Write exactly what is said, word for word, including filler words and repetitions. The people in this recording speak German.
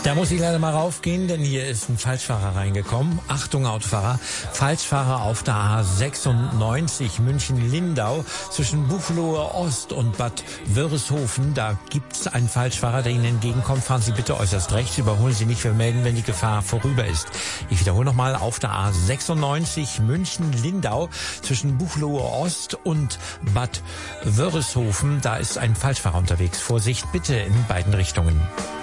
Da muss ich leider mal raufgehen, denn hier ist ein Falschfahrer reingekommen. Achtung, Autofahrer. Falschfahrer auf der A sechsundneunzig München-Lindau zwischen Buchloe Ost und Bad Wörishofen. Da gibt's einen Falschfahrer, der Ihnen entgegenkommt. Fahren Sie bitte äußerst rechts. Überholen Sie nicht. Wir melden, wenn die Gefahr vorüber ist. Ich wiederhole nochmal. Auf der A sechsundneunzig München-Lindau zwischen Buchloe Ost und Bad Wörishofen. Da ist ein Falschfahrer unterwegs. Vorsicht bitte in beiden Richtungen.